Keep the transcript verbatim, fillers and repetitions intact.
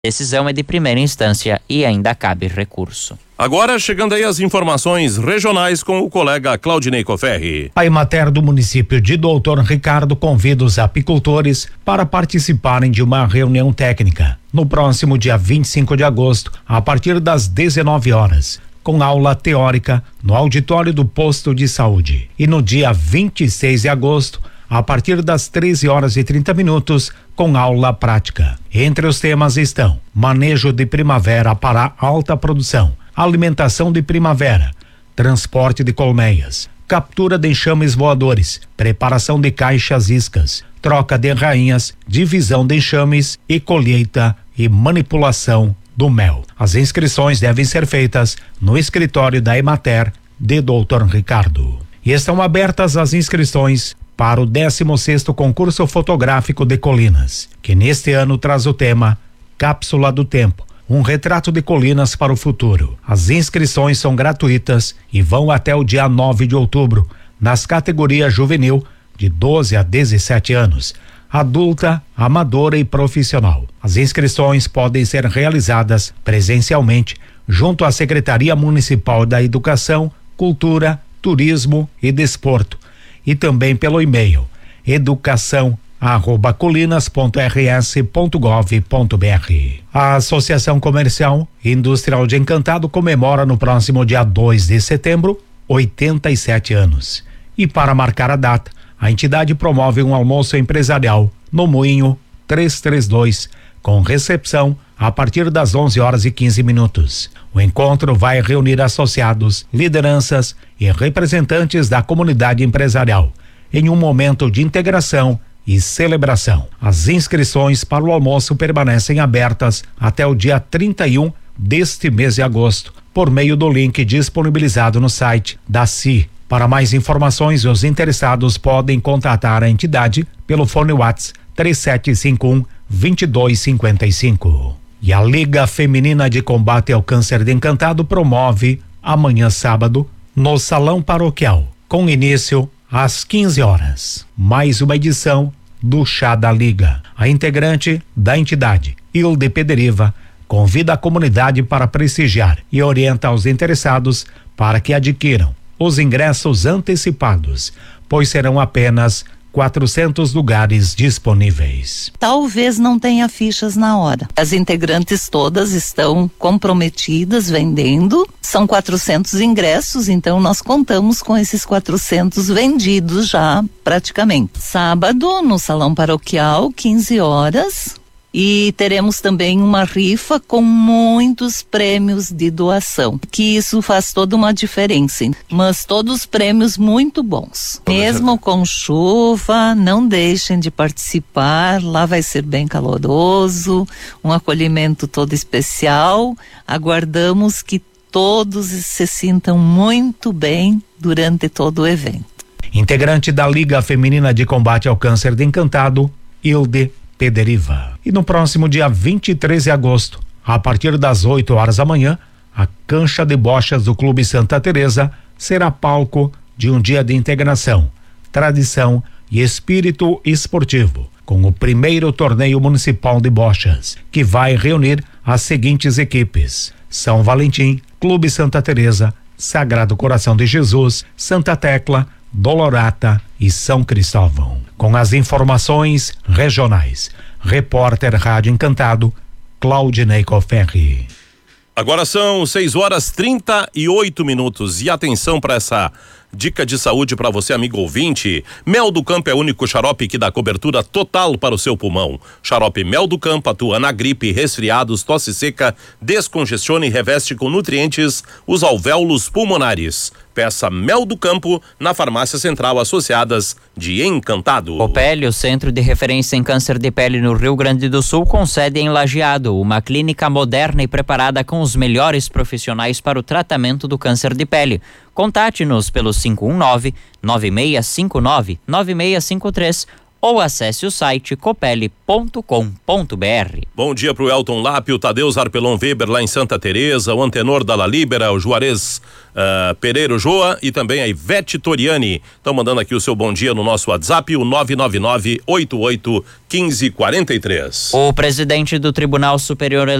Decisão é de primeira instância e ainda cabe recurso. Agora chegando aí as informações regionais com o colega Claudinei Coferri. A Emater do município de Doutor Ricardo convida os apicultores para participarem de uma reunião técnica no próximo dia vinte e cinco de agosto, a partir das dezenove horas, com aula teórica no auditório do posto de saúde. E no dia vinte e seis de agosto, a partir das treze horas e trinta minutos, com aula prática. Entre os temas estão manejo de primavera para alta produção, alimentação de primavera, transporte de colmeias, captura de enxames voadores, preparação de caixas iscas, troca de rainhas, divisão de enxames e colheita e manipulação do mel. As inscrições devem ser feitas no escritório da Emater de Doutor Ricardo. E estão abertas as inscrições para o décimo sexto concurso fotográfico de Colinas, que neste ano traz o tema Cápsula do Tempo, um retrato de Colinas para o futuro. As inscrições são gratuitas e vão até o dia nove de outubro, nas categorias juvenil, de doze a dezessete anos, adulta, amadora e profissional. As inscrições podem ser realizadas presencialmente junto à Secretaria Municipal da Educação, Cultura, Turismo e Desporto, e também pelo e-mail educação arroba colinas ponto r s ponto gov ponto b r. A Associação Comercial e Industrial de Encantado comemora no próximo dia dois de setembro oitenta e sete anos. E para marcar a data, a entidade promove um almoço empresarial no Moinho trezentos e trinta e dois, com recepção a partir das onze horas e quinze minutos. O encontro vai reunir associados, lideranças e representantes da comunidade empresarial em um momento de integração e celebração. As inscrições para o almoço permanecem abertas até o dia trinta e um deste mês de agosto, por meio do link disponibilizado no site da C I. Para mais informações, os interessados podem contatar a entidade pelo fone WhatsApp três sete cinco um, dois dois cinco cinco. E a Liga Feminina de Combate ao Câncer de Encantado promove amanhã sábado no Salão Paroquial, com início às quinze horas, mais uma edição do Chá da Liga. A integrante da entidade, Hilde Pederiva, convida a comunidade para prestigiar e orienta os interessados para que adquiram os ingressos antecipados, pois serão apenas quatrocentos lugares disponíveis. Talvez não tenha fichas na hora. As integrantes todas estão comprometidas vendendo. São quatrocentos ingressos, então nós contamos com esses quatrocentos vendidos já praticamente. Sábado, no Salão Paroquial, quinze horas. E teremos também uma rifa com muitos prêmios de doação, que isso faz toda uma diferença, mas todos prêmios muito bons. Mesmo com chuva, não deixem de participar, lá vai ser bem caloroso, um acolhimento todo especial. Aguardamos que todos se sintam muito bem durante todo o evento. Integrante da Liga Feminina de Combate ao Câncer de Encantado, Hilde Pederiva. E no próximo dia vinte e três de agosto, a partir das oito horas da manhã, a cancha de bochas do Clube Santa Teresa será palco de um dia de integração, tradição e espírito esportivo, com o primeiro torneio municipal de bochas, que vai reunir as seguintes equipes: São Valentim, Clube Santa Teresa, Sagrado Coração de Jesus, Santa Tecla, Dolorata e São Cristóvão. Com as informações regionais, repórter Rádio Encantado, Claudinei Coferri. Agora são seis horas trinta e oito minutos e atenção para essa dica de saúde para você, amigo ouvinte. Mel do Campo é o único xarope que dá cobertura total para o seu pulmão. Xarope Mel do Campo atua na gripe, resfriados, tosse seca, descongestiona e reveste com nutrientes os alvéolos pulmonares. Peça Mel do Campo na Farmácia Central Associadas de Encantado. Copel, o centro de referência em câncer de pele no Rio Grande do Sul, com sede em Lajeado, uma clínica moderna e preparada com os melhores profissionais para o tratamento do câncer de pele. Contate-nos pelo cinco um nove, nove seis cinco nove, nove seis cinco três ou acesse o site copele ponto com ponto br. Bom dia pro Elton Lápio, Tadeu Zarpelon Weber lá em Santa Teresa, o Antenor da La Libera, o Juarez uh, Pereiro Joa e também a Ivete Toriani. Estão mandando aqui o seu bom dia no nosso WhatsApp, o nove nove nove, oito oito, um cinco quatro três. O presidente do Tribunal Superior